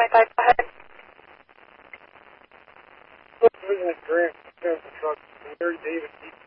25, go ahead. Vision Grant, truck, Mary David,